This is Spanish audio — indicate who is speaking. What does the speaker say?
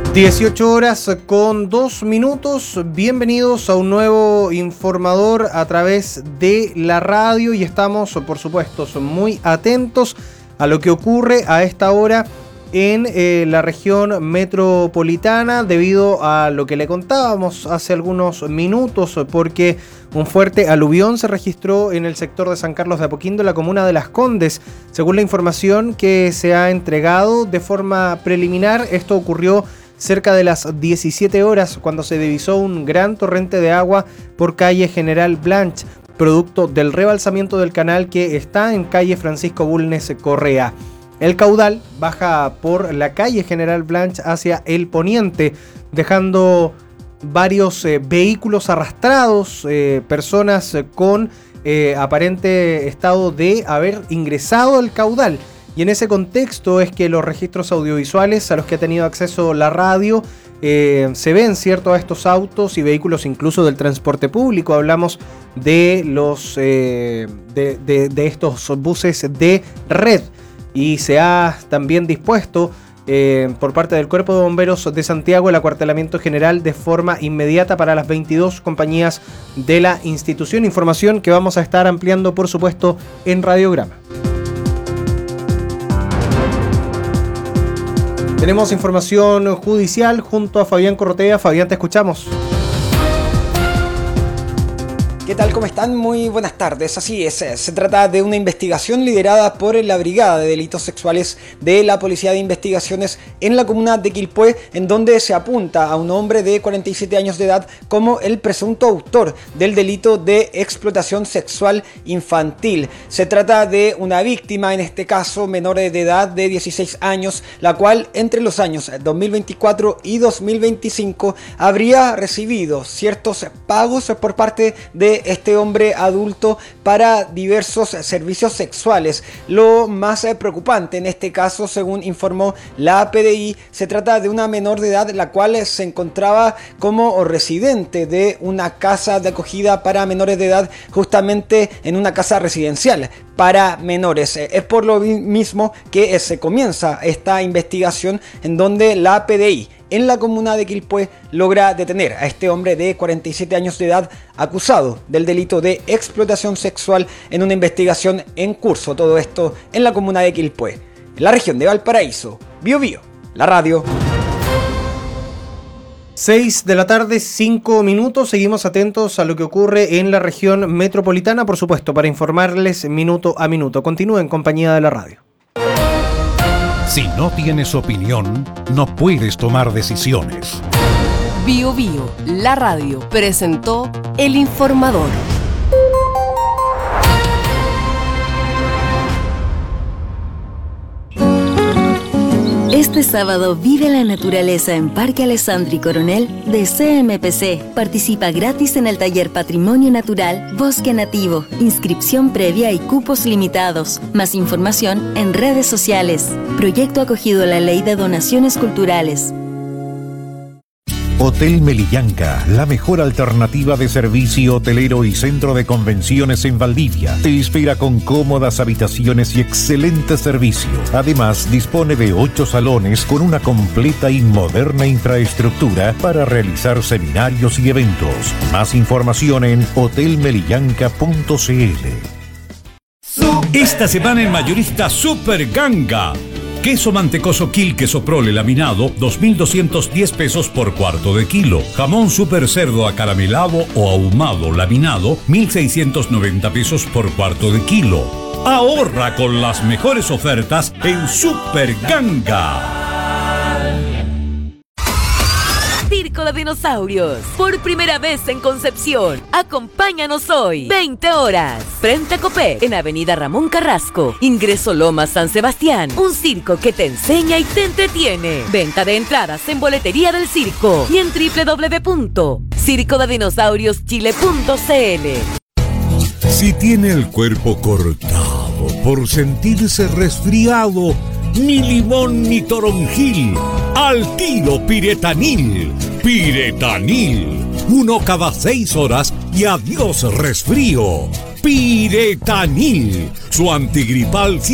Speaker 1: 18:02. Bienvenidos a un nuevo informador a través de la radio y estamos, por supuesto, muy atentos a lo que ocurre a esta hora en la región metropolitana debido a lo que le contábamos hace algunos minutos, porque un fuerte aluvión se registró en el sector de San Carlos de Apoquindo, en la comuna de Las Condes. Según la información que se ha entregado de forma preliminar, esto ocurrió cerca de las 17 horas cuando se divisó un gran torrente de agua por calle General Blanch, producto del rebalsamiento del canal que está en calle Francisco Bulnes Correa. El caudal baja por la calle General Blanch hacia el poniente, dejando varios vehículos arrastrados, personas con aparente estado de haber ingresado al caudal. Y en ese contexto es que los registros audiovisuales a los que ha tenido acceso la radio se ven, ¿cierto?, a estos autos y vehículos incluso del transporte público. Hablamos de los de estos buses de red. Y se ha también dispuesto por parte del Cuerpo de Bomberos de Santiago el acuartelamiento general de forma inmediata para las 22 compañías de la institución. Información que vamos a estar ampliando, por supuesto, en Radiograma. Tenemos información judicial junto a Fabián Corrotea. Fabián, te escuchamos.
Speaker 2: ¿Qué tal? ¿Cómo están? Muy buenas tardes. Así es, se trata de una investigación liderada por la Brigada de Delitos Sexuales de la Policía de Investigaciones en la comuna de Quilpué, en donde se apunta a un hombre de 47 años de edad como el presunto autor del delito de explotación sexual infantil. Se trata de una víctima, en este caso menor de edad de 16 años, la cual entre los años 2024 y 2025 habría recibido ciertos pagos por parte de este hombre adulto para diversos servicios sexuales. Lo más preocupante en este caso, según informó la PDI, se trata de una menor de edad la cual se encontraba como residente de una casa de acogida para menores de edad, justamente en una casa residencial para menores. Es por lo mismo que se comienza esta investigación, en donde la PDI en la comuna de Quilpué logra detener a este hombre de 47 años de edad acusado del delito de explotación sexual en una investigación en curso. Todo esto en la comuna de Quilpué, en la región de Valparaíso. Biobío, la radio.
Speaker 1: 6 de la tarde, 5 minutos. Seguimos atentos a lo que ocurre en la región metropolitana, por supuesto, para informarles minuto a minuto. Continúen en compañía de la radio.
Speaker 3: Si no tienes opinión, no puedes tomar decisiones.
Speaker 4: Biobío, la radio, presentó El Informador.
Speaker 5: Este sábado vive la naturaleza en Parque Alessandri Coronel de CMPC. Participa gratis en el taller Patrimonio Natural Bosque Nativo. Inscripción previa y cupos limitados. Más información en redes sociales. Proyecto acogido a la Ley de Donaciones Culturales.
Speaker 3: Hotel Melillanca, la mejor alternativa de servicio hotelero y centro de convenciones en Valdivia. Te espera con cómodas habitaciones y excelente servicio. Además, dispone de 8 salones con una completa y moderna infraestructura para realizar seminarios y eventos. Más información en hotelmelillanca.cl.
Speaker 6: Esta semana en Mayorista Super Ganga. Queso mantecoso Quil, queso prole laminado, 2.210 pesos por cuarto de kilo. Jamón super cerdo acaramelado o ahumado laminado, 1.690 pesos por cuarto de kilo. Ahorra con las mejores ofertas en Super Ganga.
Speaker 4: Circo de Dinosaurios, por primera vez en Concepción. Acompáñanos hoy, 20 horas, frente a Copec, en Avenida Ramón Carrasco. Ingreso Loma San Sebastián. Un circo que te enseña y te entretiene. Venta de entradas en Boletería del Circo y en www.circodedinosaurioschile.cl.
Speaker 6: Si tiene el cuerpo cortado por sentirse resfriado, ni limón ni toronjil, al tiro Piretanil. Piretanil, 1 cada 6 horas y adiós resfrío. Piretanil, su antigripal